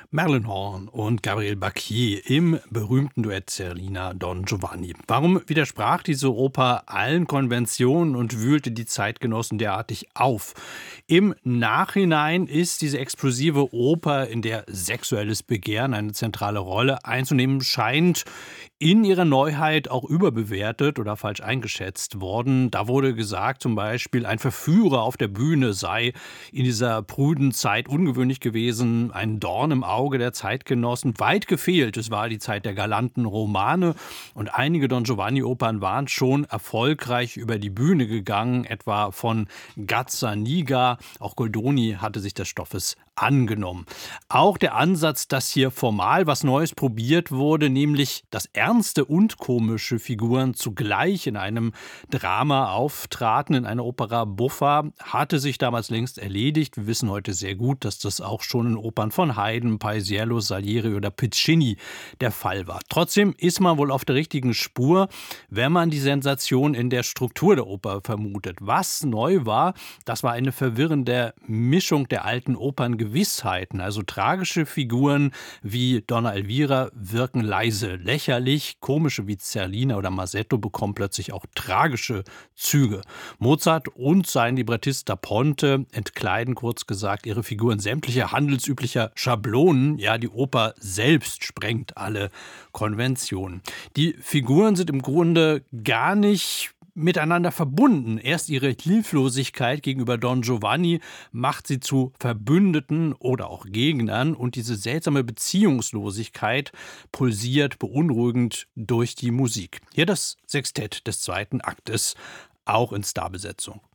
Madeline Horn und Gabriel Bacquier im berühmten Duett Zerlina Don Giovanni. Warum widersprach diese Oper allen Konventionen und wühlte die Zeitgenossen derartig auf? Im Nachhinein ist diese explosive Oper, in der sexuelles Begehren eine zentrale Rolle einzunehmen scheint, in ihrer Neuheit auch überbewertet oder falsch eingeschätzt worden. Da wurde gesagt, zum Beispiel, ein Verführer auf der Bühne sei in dieser prüden Zeit ungewöhnlich gewesen, ein Dorn im Auge der Zeitgenossen. Weit gefehlt, es war die Zeit der galanten Romane und einige Don Giovanni-Opern waren schon erfolgreich über die Bühne gegangen, etwa von Gazzaniga. Auch Goldoni hatte sich des Stoffes angenommen. Auch der Ansatz, dass hier formal was Neues probiert wurde, nämlich dass ernste und komische Figuren zugleich in einem Drama auftraten, in einer Opera buffa, hatte sich damals längst erledigt. Wir wissen heute sehr gut, dass das auch schon in Opern von Haydn, Paisiello, Salieri oder Piccini der Fall war. Trotzdem ist man wohl auf der richtigen Spur, wenn man die Sensation in der Struktur der Oper vermutet. Was neu war, das war eine verwirrende Mischung der alten Operngewissheiten. Also tragische Figuren wie Donna Elvira wirken leise, lächerlich. Komische wie Zerlina oder Masetto bekommen plötzlich auch tragische Züge. Mozart und sein Librettist da Ponte entkleiden kurz gesagt ihre Figuren sämtlicher handelsüblicher Schablonen. Ja, die Oper selbst sprengt alle Konventionen. Die Figuren sind im Grunde gar nicht miteinander verbunden. Erst ihre Hilflosigkeit gegenüber Don Giovanni macht sie zu Verbündeten oder auch Gegnern und diese seltsame Beziehungslosigkeit pulsiert beunruhigend durch die Musik. Hier das Sextett des zweiten Aktes, auch in Starbesetzung.